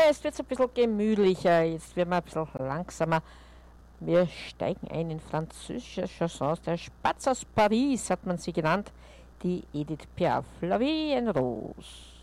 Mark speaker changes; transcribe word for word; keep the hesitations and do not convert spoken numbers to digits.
Speaker 1: jetzt wird es ein bisschen gemütlicher, jetzt wird man ein bisschen langsamer. Wir steigen ein in französische Chansons. Der Spatz aus Paris hat man sie genannt, die Edith Piaf, La Vie en Rose.